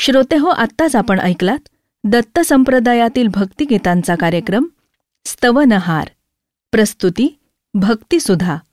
श्रोतेहो, आत्ताच आपण ऐकलात दत्त संप्रदायातील भक्तिगीतांचा कार्यक्रम स्तवनहार. प्रस्तुती भक्तिसुधा.